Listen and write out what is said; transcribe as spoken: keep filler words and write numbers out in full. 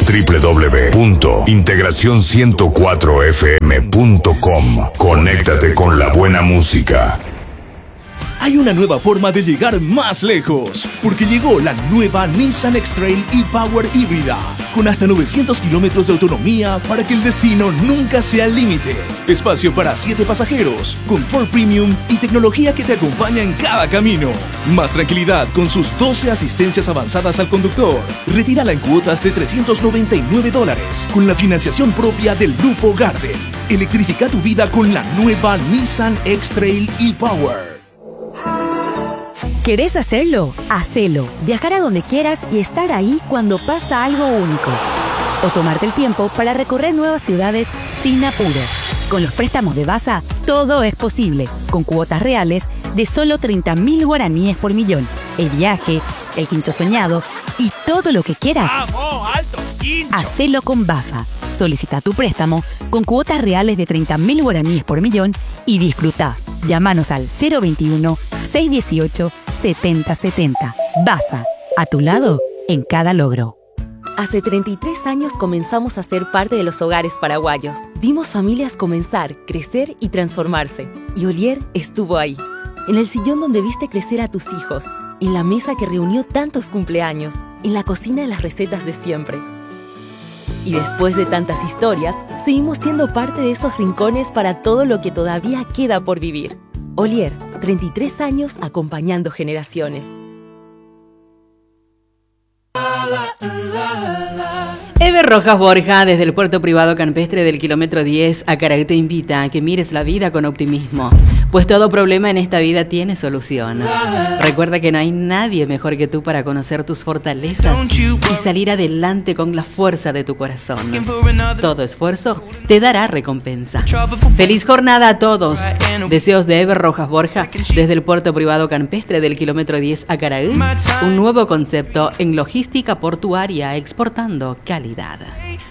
doble u doble u doble u punto integración ciento cuatro f m punto com. Conéctate con la buena música. Hay una nueva forma de llegar más lejos, porque llegó la nueva Nissan X-Trail e-Power híbrida, con hasta novecientos kilómetros de autonomía para que el destino nunca sea el límite. Espacio para siete pasajeros, confort premium y tecnología que te acompaña en cada camino. Más tranquilidad con sus doce asistencias avanzadas al conductor. Retírala en cuotas de trescientos noventa y nueve dólares, con la financiación propia del Grupo Garden. Electrifica tu vida con la nueva Nissan X-Trail e-Power. ¿Querés hacerlo? Hacelo. Viajar a donde quieras y estar ahí cuando pasa algo único. O tomarte el tiempo para recorrer nuevas ciudades sin apuro. Con los préstamos de Basa, todo es posible. Con cuotas reales de solo treinta mil guaraníes por millón. El viaje, el quincho soñado y todo lo que quieras. ¡Vamos, alto quincho! Hacelo con Basa. Solicita tu préstamo con cuotas reales de treinta mil guaraníes por millón y disfruta. Llámanos al cero veintiuno, seiscientos dieciocho, setenta setenta. Basa, a tu lado en cada logro. Hace treinta y tres años comenzamos a ser parte de los hogares paraguayos. Vimos familias comenzar, crecer y transformarse. Y Olier estuvo ahí. En el sillón donde viste crecer a tus hijos. En la mesa que reunió tantos cumpleaños. En la cocina de las recetas de siempre. Y después de tantas historias, seguimos siendo parte de esos rincones para todo lo que todavía queda por vivir. Olier, treinta y tres años acompañando generaciones. Ever Rojas Borja, desde el puerto privado campestre del kilómetro diez, Acaraí te invita a que mires la vida con optimismo, pues todo problema en esta vida tiene solución. Recuerda que no hay nadie mejor que tú para conocer tus fortalezas y salir adelante con la fuerza de tu corazón. Todo esfuerzo te dará recompensa. Feliz jornada a todos. Deseos de Ever Rojas Borja, desde el puerto privado campestre del kilómetro diez, Acaraí, un nuevo concepto en logística portuaria exportando calidad.